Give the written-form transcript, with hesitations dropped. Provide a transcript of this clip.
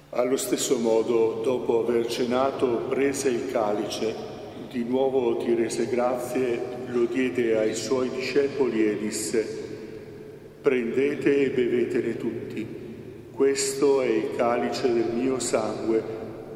Allo stesso modo, dopo aver cenato, prese il calice, di nuovo ti rese grazie, lo diede ai suoi discepoli e disse: prendete e bevetene tutti. Questo è il calice del mio sangue,